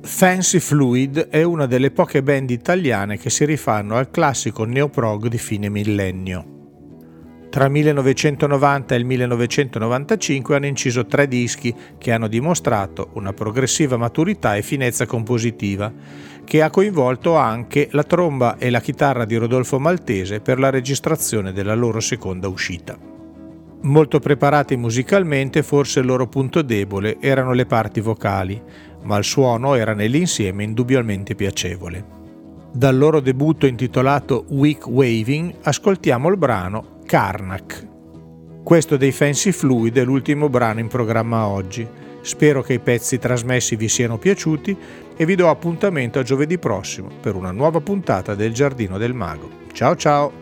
Fancy Fluid è una delle poche band italiane che si rifanno al classico neoprog di fine millennio. Tra 1990 e il 1995 hanno inciso 3 dischi che hanno dimostrato una progressiva maturità e finezza compositiva, che ha coinvolto anche la tromba e la chitarra di Rodolfo Maltese per la registrazione della loro seconda uscita. Molto preparati musicalmente, forse il loro punto debole erano le parti vocali, ma il suono era nell'insieme indubbiamente piacevole. Dal loro debutto intitolato Weak Waving ascoltiamo il brano Karnak. Questo dei Fancy Fluid è l'ultimo brano in programma oggi. Spero che i pezzi trasmessi vi siano piaciuti e vi do appuntamento a giovedì prossimo per una nuova puntata del Giardino del Mago. Ciao ciao!